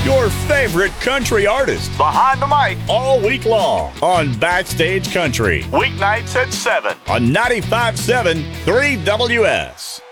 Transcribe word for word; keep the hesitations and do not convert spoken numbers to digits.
your favorite country artist. Behind the mic. All week long on Backstage Country. Weeknights at seven. On ninety-five point seven three W S.